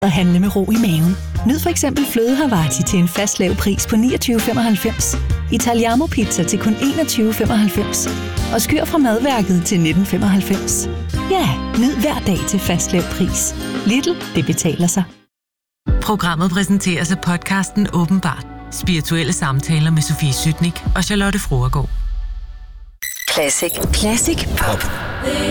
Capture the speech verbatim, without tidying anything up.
at handle med ro i maven. Nyd for eksempel fløde Havarti til en fast lav pris på niogtyve femoghalvfems, Italiamo Pizza til kun enogtyve femoghalvfems og skyr fra madværket til nitten femoghalvfems. Ja, nyd hver dag til fast lav pris. Lidl, det betaler sig. Programmet præsenteres af podcasten Åbenbart. Spirituelle samtaler med Sofie Sytnik og Charlotte Froergaard. Classic. Classic Pop.